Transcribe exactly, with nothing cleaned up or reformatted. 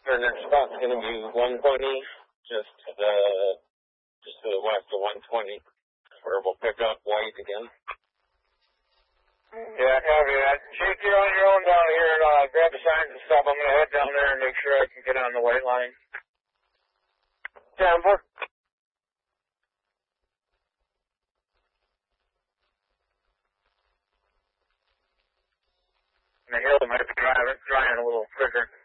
Their next spot's going to be one twenty, just to the, just to the west of one twenty, where we'll pick up White again. Yeah, copy that. Chief, you're on your own down here. And, uh, grab the signs and stuff. I'm going to head down there and make sure I can get on the white line. Denver. And the hill might be driving, drying a little quicker.